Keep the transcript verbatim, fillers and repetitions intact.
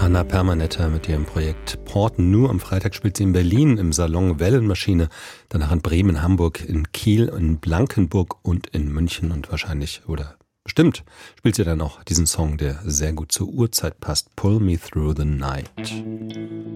Hannah Permanetter mit ihrem Projekt Port Nu. Am Freitag spielt sie in Berlin im Salon Wellenmaschine, danach in Bremen, Hamburg, in Kiel, in Blankenburg und in München und wahrscheinlich oder bestimmt spielt sie dann auch diesen Song, der sehr gut zur Uhrzeit passt, Pull Me Through the Night.